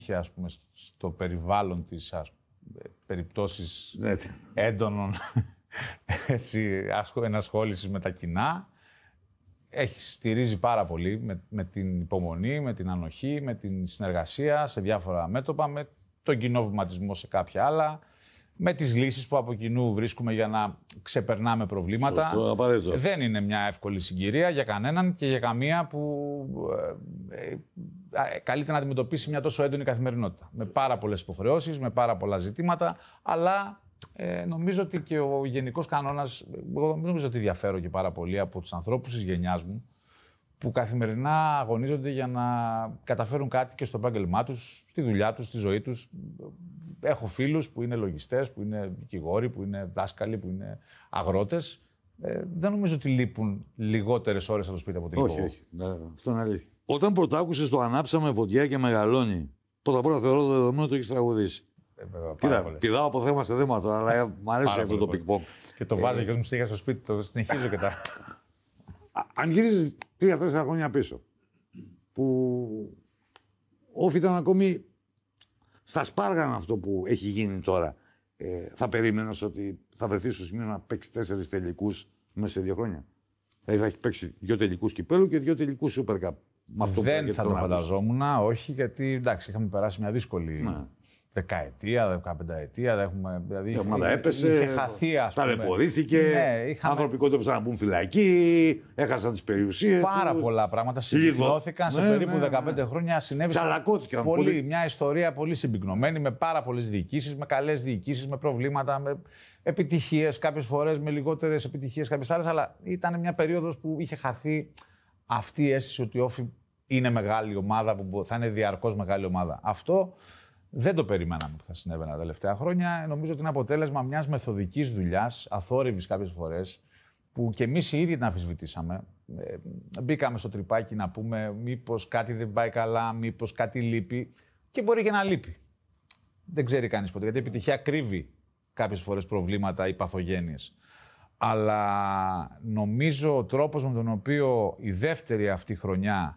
ας πούμε, στο περιβάλλον της περιπτώσεις έντονων ενασχόλησης με τα κοινά. Στηρίζει πάρα πολύ με την υπομονή, με την ανοχή, με την συνεργασία σε διάφορα μέτωπα, με τον κοινό βηματισμό σε κάποια άλλα, με τις λύσεις που από κοινού βρίσκουμε για να ξεπερνάμε προβλήματα. Σωστό, δεν είναι μια εύκολη συγκυρία για κανέναν και για καμία που καλείται να αντιμετωπίσει μια τόσο έντονη καθημερινότητα. Με πάρα πολλές υποχρεώσεις, με πάρα πολλά ζητήματα, αλλά νομίζω ότι και ο γενικός κανόνας, εγώ νομίζω ότι διαφέρω και πάρα πολύ από τους ανθρώπους της γενιάς μου, που καθημερινά αγωνίζονται για να καταφέρουν κάτι και στο επάγγελμά τους, στη δουλειά τους, στη ζωή τους. Έχω φίλους που είναι λογιστές, που είναι δικηγόροι, που είναι δάσκαλοι, που είναι αγρότες. Δεν νομίζω ότι λείπουν λιγότερες ώρες από το σπίτι από την όχι, όχι. Αυτό είναι αλήθεια. Όταν πρωτάκουσες το «Ανάψαμε φωτιά και μεγαλώνει», πρώτα απ' όλα θεωρώ το δεδομένο ότι έχεις τραγουδήσει. Κοίτα, πηδάω από θέμα σε θέμα τώρα, αλλά μου αρέσει αυτό το πικ-ποκ. Και το βάζει και μου στήχα στο σπίτι, το συνεχίζω και τα. Αν γυρίζεις 3-4 χρόνια πίσω, που όφη ήταν ακόμη στα σπάργανα αυτό που έχει γίνει τώρα, θα περίμενες ότι θα βρεθεί στο σημείο να παίξει 4 τελικούς μέσα σε 2 χρόνια? Δηλαδή θα έχει παίξει 2 τελικούς κυπέλου και 2 τελικούς Super Cup. Δεν θα το φανταζόμουν, όχι, γιατί εντάξει, είχαμε περάσει μια δύσκολη δεκαετία, 15ετία. Δηλαδή, η ομάδα έπεσε, είχε χαθεί, ας πούμε. Ταλαιπωρήθηκε, άνθρωποι κόντεψαν να μπουν φυλακή, έχασαν τις περιουσίες. Πάρα πολλά πράγματα συμπυκνώθηκαν σε περίπου 15 χρόνια. Συνέβησαν πολύ. Μια ιστορία πολύ συμπυκνωμένη, με πάρα πολλές διοικήσεις, με καλές διοικήσεις, με προβλήματα, με επιτυχίες κάποιες φορές, με λιγότερες επιτυχίες κάποιες άλλες. Αλλά ήταν μια περίοδος που είχε χαθεί αυτή η αίσθηση ότι η Όφη είναι μεγάλη ομάδα, που θα είναι διαρκώς μεγάλη ομάδα. Αυτό δεν το περιμέναμε που θα συνέβαινε τα τελευταία χρόνια. Νομίζω ότι είναι αποτέλεσμα μιας μεθοδικής δουλειάς, αθόρυβης κάποιες φορές, που και εμείς οι ίδιοι την αμφισβητήσαμε. Μπήκαμε στο τρυπάκι να πούμε μήπως κάτι δεν πάει καλά, μήπως κάτι λείπει. Και μπορεί και να λείπει. Δεν ξέρει κανείς ποτέ, γιατί η επιτυχία κρύβει κάποιες φορές προβλήματα ή παθογένειες. Αλλά νομίζω ο τρόπος με τον οποίο η δεύτερη αυτή χρονιά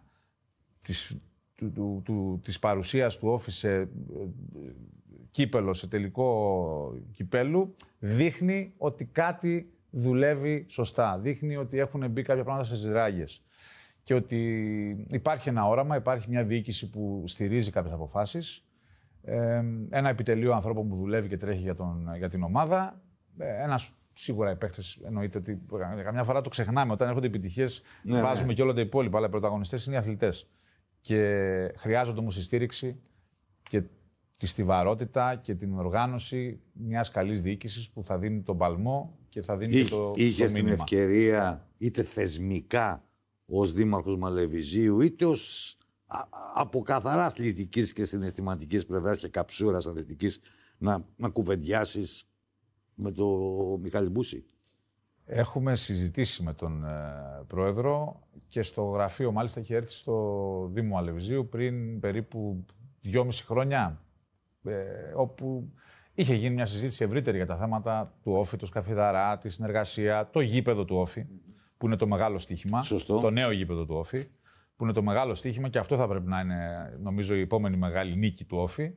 της παρουσίας του Όφη σε κύπελο, σε τελικό κυπέλου, δείχνει ότι κάτι δουλεύει σωστά. Δείχνει ότι έχουν μπει κάποια πράγματα στις ράγες. Και ότι υπάρχει ένα όραμα, υπάρχει μια διοίκηση που στηρίζει κάποιες αποφάσεις, ένα επιτελείο ανθρώπων που δουλεύει και τρέχει για την ομάδα, σίγουρα οι παίχτες, εννοείται ότι καμιά φορά το ξεχνάμε. Όταν έρχονται επιτυχίες, βάζουμε και όλα τα υπόλοιπα, αλλά οι πρωταγωνιστές είναι οι αθλητές. Και χρειάζονται όμως η στήριξη και τη στιβαρότητα και την οργάνωση μιας καλής διοίκησης που θα δίνει τον παλμό και θα δίνει και το μήνυμα. Είχες την ευκαιρία, είτε θεσμικά ως δήμαρχος Μαλεβιζίου, είτε ως από καθαρά αθλητικής και συναισθηματικής πλευράς και καψούρας αθλητικής, να κουβεντιάσεις με τον Μιχάλη Μπούση? Έχουμε συζητήσει με τον Πρόεδρο και στο γραφείο, μάλιστα είχε έρθει στο Δήμο Αλευζίου πριν περίπου 2,5 χρόνια, όπου είχε γίνει μια συζήτηση ευρύτερη για τα θέματα του Όφη, του Σκαφιδαρά, τη συνεργασία, το γήπεδο του Όφη, που είναι το μεγάλο στοίχημα. Σωστό. Το νέο γήπεδο του Όφη, που είναι το μεγάλο στοίχημα και αυτό θα πρέπει να είναι, νομίζω, η επόμενη μεγάλη νίκη του Όφη.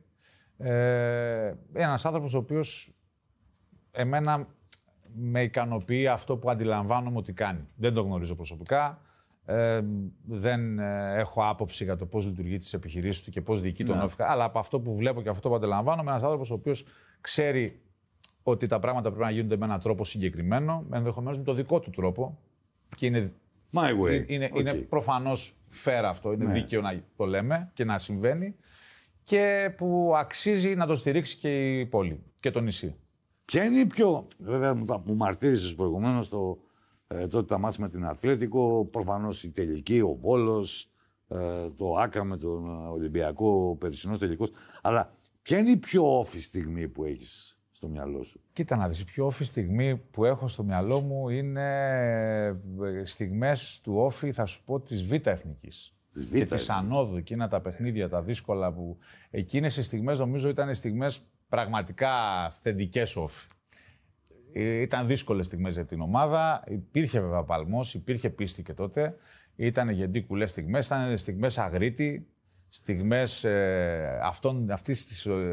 Ένας άνθρωπος ο οποίος εμένα με ικανοποιεί αυτό που αντιλαμβάνομαι ότι κάνει. Δεν το γνωρίζω προσωπικά. Δεν έχω άποψη για το πώς λειτουργεί τις επιχειρήσεις του και πώς διοικεί τον Όφη. Αλλά από αυτό που βλέπω και αυτό που αντιλαμβάνομαι, ένας άνθρωπος ο οποίος ξέρει ότι τα πράγματα πρέπει να γίνονται με έναν τρόπο συγκεκριμένο, ενδεχομένως με το δικό του τρόπο. Και είναι, είναι προφανώς fair αυτό, είναι δίκαιο να το λέμε και να συμβαίνει. Και που αξίζει να το στηρίξει και η πόλη και το νησί. Ποια είναι η πιο. Βέβαια, μου μαρτύρησες προηγουμένως τότε τα μάτς με την Αθλέτικο, προφανώς η τελική, ο Βόλος, το Άκα με τον Ολυμπιακό, ο περσινός τελικός. Αλλά ποια είναι η πιο όφη στιγμή που έχεις στο μυαλό σου? Κοίτα να δεις, η πιο όφη στιγμή που έχω στο μυαλό μου είναι στιγμές του Όφη, θα σου πω, της Β' Εθνικής. Και της Ανόδου, εκείνα τα παιχνίδια, τα δύσκολα που. Εκείνες οι στιγμές νομίζω ήταν στιγμές πραγματικά θετικές Όφη. Ήταν δύσκολες στιγμές για την ομάδα. Υπήρχε βέβαια παλμός, υπήρχε πίστη και τότε. Ήταν γεντίκουλες στιγμές, ήταν στιγμές αγρίτη. στιγμές αυτής της